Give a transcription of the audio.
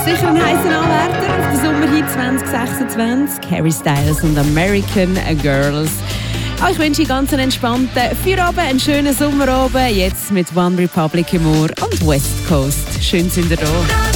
sicher ein heißer Anwärter auf den Sommerhit 2026. Harry Styles und American Girls. Ich wünsche Ihnen ganz einen entspannten Feierabend, einen schönen Sommerabend. Jetzt mit One Republic im Ohr und West Coast. Schön sind ihr da.